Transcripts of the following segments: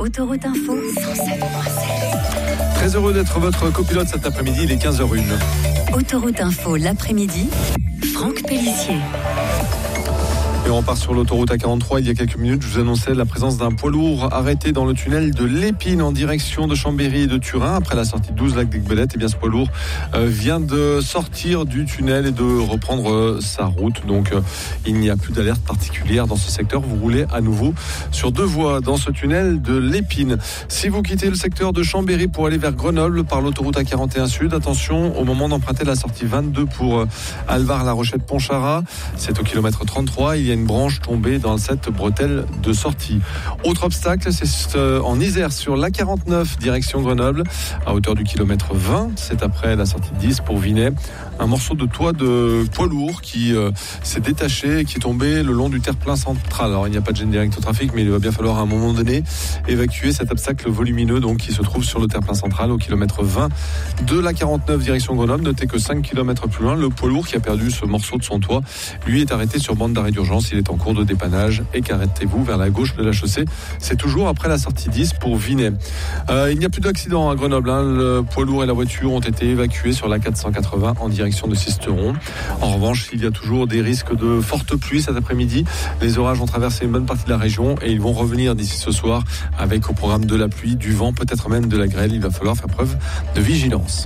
Autoroute Info 107.7. Très heureux d'être votre copilote cet après-midi, il est 15h01. Autoroute Info l'après-midi, Franck Pellissier. Et on part sur l'autoroute A43. Il y a quelques minutes, je vous annonçais la présence d'un poids lourd arrêté dans le tunnel de l'Épine en direction de Chambéry et de Turin. Après la sortie de 12 lac d'Aiguebelette, eh bien ce poids lourd vient de sortir du tunnel et de reprendre sa route. Donc il n'y a plus d'alerte particulière dans ce secteur. Vous roulez à nouveau sur deux voies dans ce tunnel de l'Épine. Si vous quittez le secteur de Chambéry pour aller vers Grenoble par l'autoroute A41 Sud, attention au moment d'emprunter la sortie 22 pour Alvar-La Rochette-Pontcharrat. C'est au kilomètre 33. Il y a une branche tombée dans cette bretelle de sortie. Autre obstacle, c'est en Isère sur l'A49 direction Grenoble à hauteur du kilomètre 20. C'est après la sortie 10 pour Vinay. Un morceau de toit de poids lourd qui s'est détaché et qui est tombé le long du terre-plein central. Alors il n'y a pas de gêne direct au trafic, mais il va bien falloir à un moment donné évacuer cet obstacle volumineux donc, qui se trouve sur le terre-plein central au kilomètre 20 de l'A49 direction Grenoble. Notez que 5 km plus loin, le poids lourd qui a perdu ce morceau de son toit, lui est arrêté sur bande d'arrêt d'urgence. Il est en cours de dépannage et qu'arrêtez-vous vers la gauche de la chaussée. C'est toujours après la sortie 10 pour Vinay. Il n'y a plus d'accident à Grenoble. Le poids lourd et la voiture ont été évacués sur la 480 en direction de Sisteron. En revanche, il y a toujours des risques de fortes pluies cet après-midi. Les orages ont traversé une bonne partie de la région et ils vont revenir d'ici ce soir avec au programme de la pluie, du vent, peut-être même de la grêle. Il va falloir faire preuve de vigilance.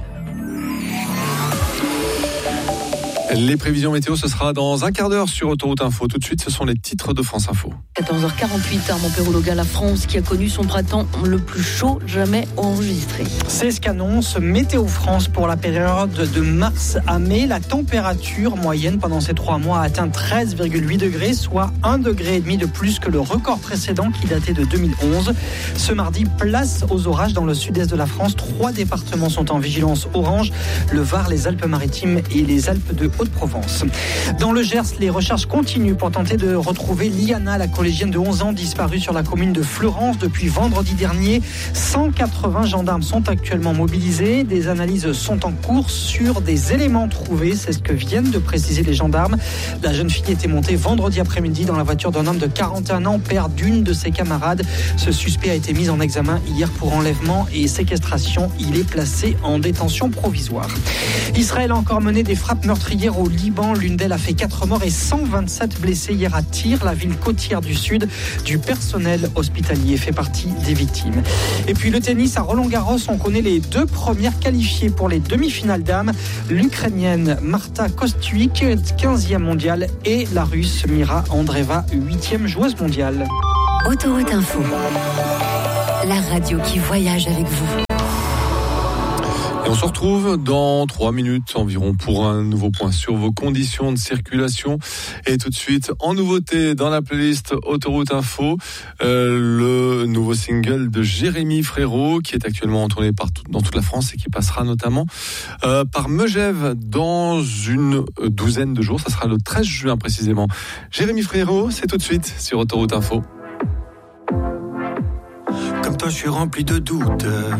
Les prévisions météo, ce sera dans un quart d'heure sur Autoroute Info. Tout de suite, ce sont les titres de France Info. 14h48, à Montpellier, la France qui a connu son printemps le plus chaud jamais enregistré. C'est ce qu'annonce Météo France pour la période de mars à mai. La température moyenne pendant ces 3 mois a atteint 13,8 degrés, soit 1,5 degré de plus que le record précédent qui datait de 2011. Ce mardi, place aux orages dans le sud-est de la France. 3 départements sont en vigilance orange, le Var, les Alpes-Maritimes et les Alpes de Haute-Provence. Dans le Gers, les recherches continuent pour tenter de retrouver Liana, la collégienne de 11 ans disparue sur la commune de Fleurance depuis vendredi dernier. 180 gendarmes sont actuellement mobilisés. Des analyses sont en cours sur des éléments trouvés. C'est ce que viennent de préciser les gendarmes. La jeune fille était montée vendredi après-midi dans la voiture d'un homme de 41 ans, père d'une de ses camarades. Ce suspect a été mis en examen hier pour enlèvement et séquestration. Il est placé en détention provisoire. Israël a encore mené des frappes meurtrières au Liban. L'une d'elles a fait 4 morts et 127 blessés hier à Tyr, la ville côtière du sud. Du personnel hospitalier fait partie des victimes. Et puis le tennis à Roland-Garros, on connaît les 2 premières qualifiées pour les demi-finales dames. L'Ukrainienne Marta Kostyuk, 15e mondiale, et la Russe Mira Andreeva, 8e joueuse mondiale. Autoroute Info, la radio qui voyage avec vous. Et on se retrouve dans 3 minutes environ pour un nouveau point sur vos conditions de circulation. Et tout de suite, en nouveauté dans la playlist Autoroute Info, le nouveau single de Jérémy Frérot qui est actuellement en tournée dans toute la France et qui passera notamment par Megève dans une douzaine de jours. Ça sera le 13 juin précisément. Jérémy Frérot, c'est tout de suite sur Autoroute Info. Comme toi, je suis rempli de doutes.